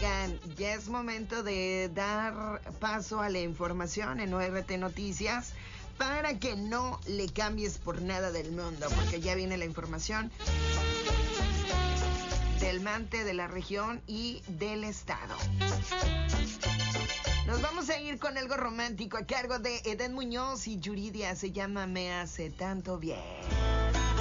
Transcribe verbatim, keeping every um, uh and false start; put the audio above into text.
Oigan, ya es momento de dar paso a la información en O R T Noticias para que no le cambies por nada del mundo, porque ya viene la información del Mante, de la región y del estado. Nos vamos a ir con algo romántico a cargo de Eden Muñoz y Yuridia. Se llama Me hace tanto bien.